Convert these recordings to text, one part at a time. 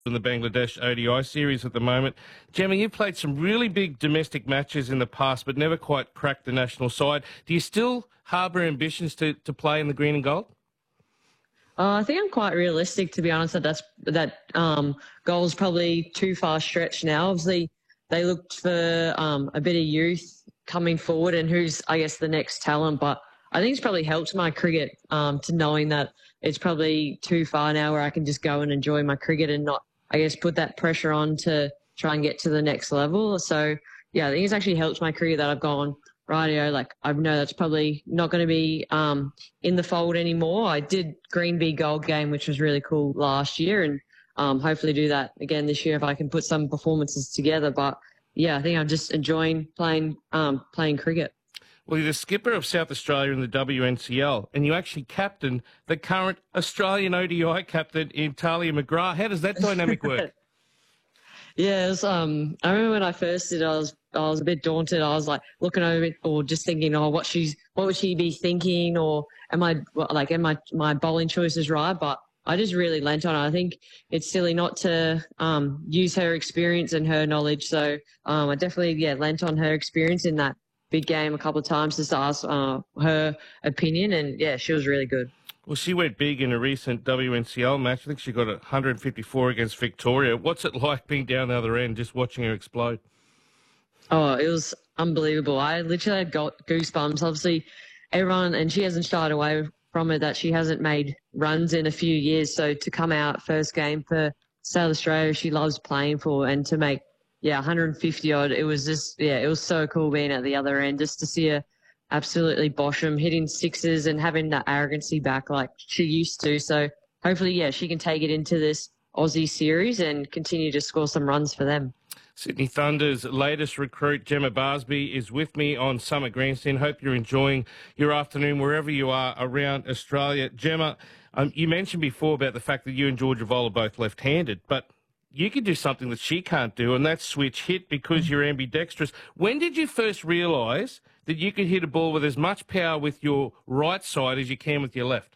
in the Bangladesh ODI series at the moment. Gemma, you've played some really big domestic matches in the past, but never quite cracked the national side. Do you still harbour ambitions to play in the green and gold? I think I'm quite realistic, to be honest. That goal's probably too far stretched now. Obviously, they looked for a bit of youth coming forward and who's, I guess, the next talent. But I think it's probably helped my cricket to knowing that it's probably too far now where I can just go and enjoy my cricket and not, I guess, put that pressure on to try and get to the next level. So, yeah, I think it's actually helped my career that I've gone, rightio, like I know that's probably not going to be in the fold anymore. I did Green v Gold game, which was really cool last year, and hopefully do that again this year if I can put some performances together. But yeah, I think I'm just enjoying playing cricket. Well, you're the skipper of South Australia in the WNCL, and you actually captain the current Australian ODI captain in Talia McGrath. How does that dynamic work? Yeah, it was, I remember when I first did it, I was a bit daunted. I was like looking over it or just thinking, oh, what would she be thinking, or am my bowling choices right? But I just really lent on it. I think it's silly not to use her experience and her knowledge. So I definitely lent on her experience in that big game a couple of times just to ask her opinion, and yeah, she was really good. Well, she went big in a recent WNCL match. I think she got 154 against Victoria. What's it like being down the other end, just watching her explode? Oh, it was unbelievable. I literally had got goosebumps. Obviously, everyone, and she hasn't shied away from it, that she hasn't made runs in a few years. So to come out first game for South Australia, she loves playing for, and to make, 150 odd, it was just, it was so cool being at the other end, just to see her absolutely bosh them, hitting sixes and having that arrogancy back like she used to. So hopefully, she can take it into this Aussie series and continue to score some runs for them. Sydney Thunder's latest recruit, Gemma Barsby, is with me on Summit Grandstand. Hope you're enjoying your afternoon wherever you are around Australia. Gemma, you mentioned before about the fact that you and Georgia Voll are both left-handed, but you can do something that she can't do, and that's switch hit because you're ambidextrous. When did you first realise that you could hit a ball with as much power with your right side as you can with your left?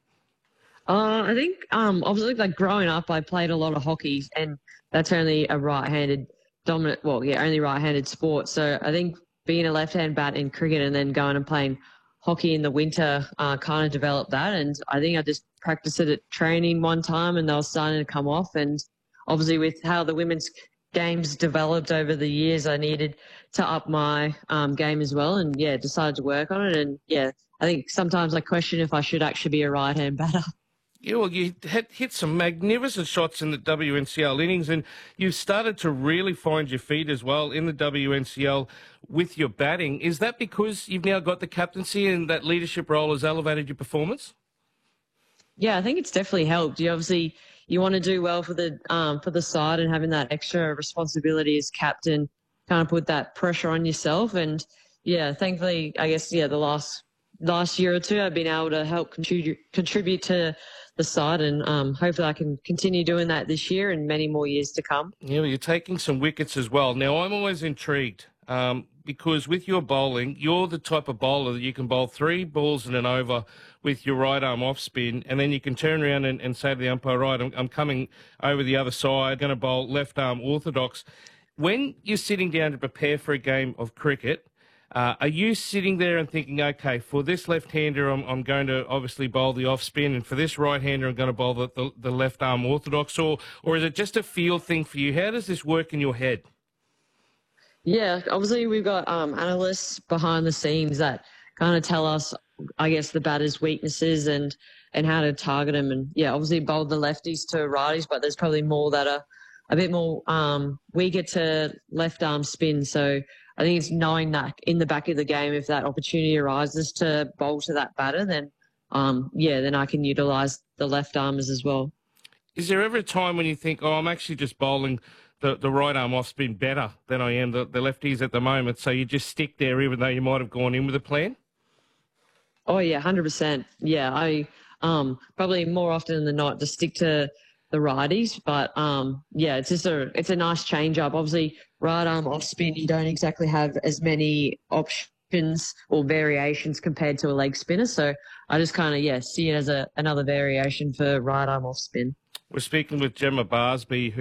I think obviously, like growing up, I played a lot of hockey, and that's only a right-handed dominant, only right-handed sport. So I think being a left-hand bat in cricket and then going and playing hockey in the winter kind of developed that. And I think I just practiced it at training one time, and they were starting to come off. And obviously, with how the women's games developed over the years, I needed to up my game as well, and decided to work on it. And I think sometimes I question if I should actually be a right-hand batter. Yeah, well, you hit some magnificent shots in the WNCL innings, and you've started to really find your feet as well in the WNCL with your batting. Is that because you've now got the captaincy and that leadership role has elevated your performance? Yeah, I think it's definitely helped. You want to do well for the side, and having that extra responsibility as captain kind of put that pressure on yourself. And thankfully, I guess the last year or two, I've been able to help contribute to the side, and hopefully I can continue doing that this year and many more years to come. Yeah, well, you're taking some wickets as well. Now, I'm always intrigued because with your bowling, you're the type of bowler that you can bowl 3 balls in an over with your right arm off spin, and then you can turn around and say to the umpire, right, I'm coming over the other side, going to bowl left arm orthodox. When you're sitting down to prepare for a game of cricket, are you sitting there and thinking, okay, for this left-hander, I'm going to obviously bowl the off-spin, and for this right-hander, I'm going to bowl the left-arm orthodox, or is it just a feel thing for you? How does this work in your head? Yeah, obviously we've got analysts behind the scenes that kind of tell us, I guess, the batter's weaknesses and how to target them. And, obviously bowl the lefties to righties, but there's probably more that are a bit more weaker to left-arm spin. So I think it's knowing that in the back of the game, if that opportunity arises to bowl to that batter, then, then I can utilise the left armers as well. Is there ever a time when you think, I'm actually just bowling the right arm off spin better than I am the lefties at the moment, so you just stick there even though you might have gone in with a plan? Oh, yeah, 100%. Yeah, I probably more often than not just stick to the righties, but it's a nice change up. Obviously, right arm off spin, you don't exactly have as many options or variations compared to a leg spinner. So I just kind of see it as another variation for right arm off spin. We're speaking with Gemma Barsby,